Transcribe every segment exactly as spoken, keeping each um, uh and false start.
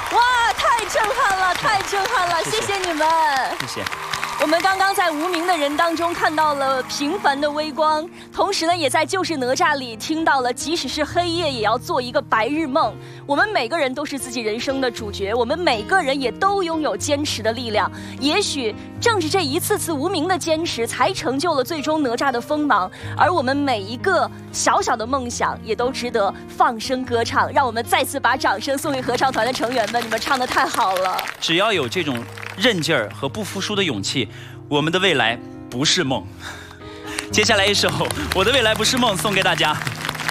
哇，太震撼了，太震撼了！谢谢你们， 谢谢。 我们刚刚在无名的人当中看到了平凡的微光，同时呢，也在就是哪吒里听到了，即使是黑夜也要做一个白日梦。我们每个人都是自己人生的主角，我们每个人也都拥有坚持的力量。也许正是这一次次无名的坚持，才成就了最终哪吒的锋芒。而我们每一个小小的梦想，也都值得放声歌唱。让我们再次把掌声送给合唱团的成员们，你们唱得太好了！ 只要有这种韧劲儿和不服输的勇气，我们的未来不是梦。接下来一首《我的未来不是梦》送给大家。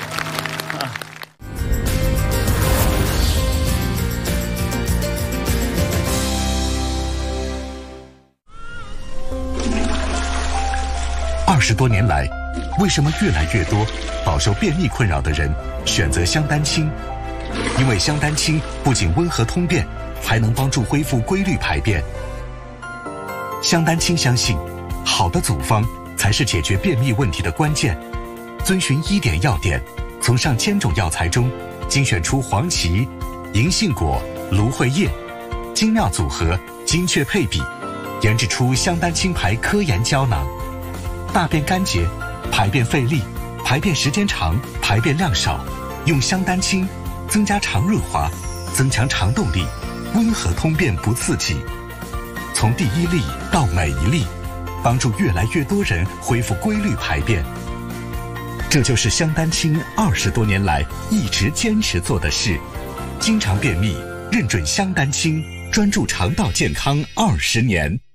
二十多年来，为什么越来越多饱受便秘困扰的人选择香丹清？因为香丹清不仅温和通便，还能帮助恢复规律排便。香丹清相信，好的组方才是解决便秘问题的关键。遵循医典要点，从上千种药材中精选出黄芪、银杏果、芦荟叶，精妙组合，精确配比，研制出香丹清牌科研胶囊。大便干结、排便费力、排便时间长、排便量少，用香丹清增加肠润滑，增强肠动力，温和通便不刺激。从第一粒到每一粒，帮助越来越多人恢复规律排便。这就是香丹清二十多年来一直坚持做的事。经常便秘，认准香丹清，专注肠道健康二十年。